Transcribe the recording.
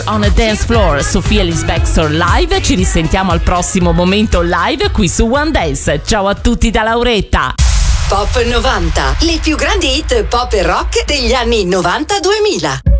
On a Dance Floor su Fearless Baxter Live. Ci risentiamo al prossimo momento live qui su One Dance. Ciao a tutti da Lauretta. Pop 90, le più grandi hit pop e rock degli anni 90-2000.